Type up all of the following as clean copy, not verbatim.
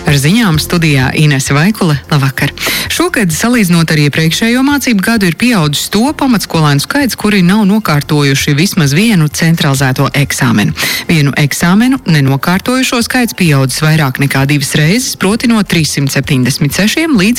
Ar ziņām studijā Inese Vaikule. Labvakar! Šogad, salīdzinot ar iepriekšējo mācību gadu, ir pieaudzis to pamatskolēnu skaits, kuri nav nokārtojuši vismaz vienu centralizēto eksāmenu. Vienu eksāmenu nenokārtojušo skaits pieaudzis vairāk nekā 2 reizes, proti no 376 līdz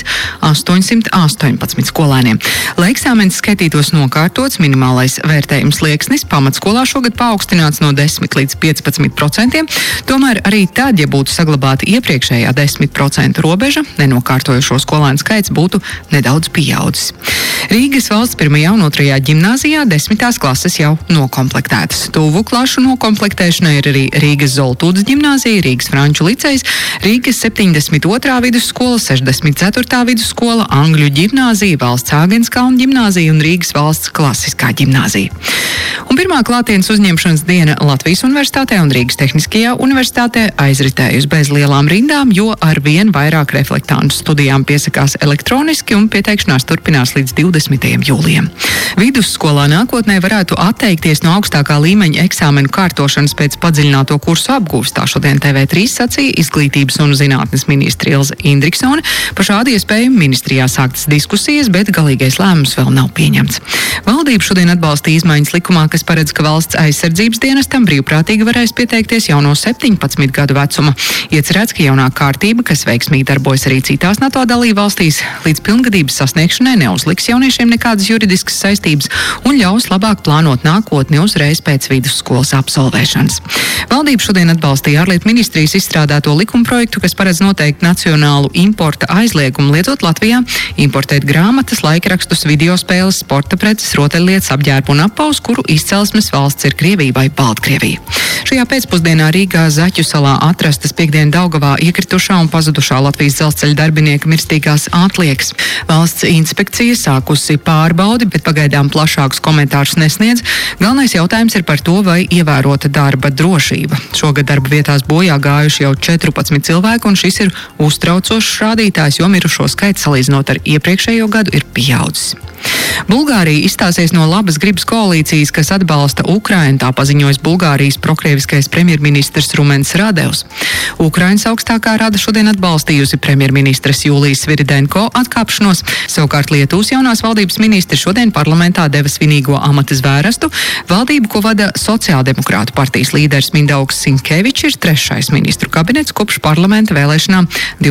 818 skolēniem. Lai eksāmenis skaitītos nokārtots, minimālais vērtējums slieksnis pamatskolā šogad paaugstināts no 10 līdz 15%, tomēr arī tad, ja būtu saglabāta iepriekšējā 10% robeža, nenokārtojušo skolēnu skaits būtu nedaudz pieaudzis. Rīgas valsts 1. un 2. ģimnāzijā 10. klases jau nokomplektētas. Tuvu klašu nokomplektēšanai ir arī Rīgas Zoltūdas ģimnāzija, Rīgas Franču licejs, Rīgas 72. vidusskola, 64. vidusskola, Angļu ģimnāzija, Valsts Āgenskalna ģimnāzija un Rīgas valsts klasiskā ģimnāzija. Un pirmā klātienes uzņemšanas diena Latvijas Universitātē un Rīgas Tehniskajā universitātē aizritējusi bez lielām rindām, jo ar vien vairāk reflektantu studijām piesakās elektroniski un pieteikšanās turpinās līdz 20. jūlijam. Vidusskolā nākotnē varētu atteikties no augstākā līmeņa eksāmenu kārtošanas pēc padziļināto kursu apgūves. Tā šodien TV3 sacīja Izglītības un zinātnes ministre Ilze Indriksone. Par šādu iespēju ministrijā sāktas diskusijas, bet galīgais lēmums vēl nav pieņemts. Valdība šodien atbalstīja izmaiņas likumā, kas paredz, ka valsts aizsardzības dienestam brīvprātīgi varēs pieteikties jau no 17 gadu vecuma. Iecerēts, ka jaunā kārtība, kas veiksmīgi darbojas arī citās NATO dalībvalstīs, līdz pilngadības sasniegšanai neuzliks jauniešiem nekādas juridiskas saistības un ļaus labāk plānot nākotni uzreiz pēc vidusskolas absolvēšanas. Valdība šodien atbalstīja ārlietu ministrijas izstrādāto likumprojektu, kas paredz noteikt nacionālu importa aizliegumu, liedzot Latvijā importēt grāmatas, laikrakstus, videospēles, sporta preces, rotaļlietas, apģērbu un apaus, kuru izcelsmes valsts ir Krievija vai Baltkrievija. Šajā pēcpusdienā Rīgā Zaķu salā atrastas piekdien Daugavā iekritušā un pazudušā Latvijas dzelzceļa darbinieka mirstīgās atliekas. Valsts inspekcija sākusi pārbaudi, bet pagaidām plašākus komentārus nesniedz. Galvenais jautājums ir par to, vai ievērota darba drošība. Šogad darba vietās bojā gājuši jau 14 cilvēki, un šis ir uztraucošs rādītājs, jo mirušo skaits salīdzinot ar iepriekšējo gadu ir pieaudzis. Bulgārija izstāsies no labas gribas koalīcijas, kas atbalsta Ukrainu, tā paziņojas Bulgārijas prokrieviskais premjerministrs Rumens Radevs. Ukrainas augstākā rada šodien atbalstījusi premjerministres Jūlijas Sviridenko atkāpšanos, savukārt Lietuvas jaunās valdības ministri šodien parlamentā deva svinīgo amata zvērestu. Valdību, ko vada sociāldemokrātu partijas līderis Mindaugs Sinkevičs, ir 3. ministru kabinets kopš parlamenta vēlēšanām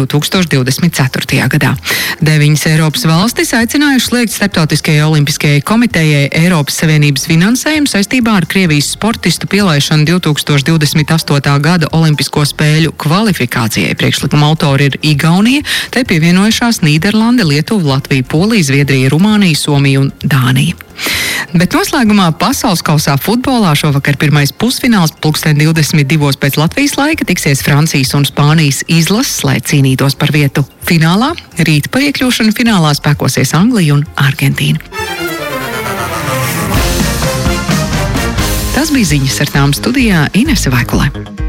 2024. gadā. 9 Eiropas valstis aicinājuši slēgt Starptautiskajai olimpiskajai komitejai Eiropas Savienības finansējumu saistībā ar Krievijas sportistu pielaišanu 2028. gada olimpisko spēļu kvalifikācijai. Priekšlikuma autori ir Igaunija, te pievienojušās Nīderlande, Lietuva, Latvija, Polija, Zviedrija, Rumānija, Somija un Dānija. Bet noslēgumā pasaules kausā futbolā šovakar pirmais pusfināls 22:00 pēc Latvijas laika tiksies Francijas un Spānijas izlases, lai cīnītos par vietu finālā. Rīt par iekļūšanu finālā spēkosies Anglija un Argentīna. Tas bija ziņas, ar tām studijā Inese Vaikule.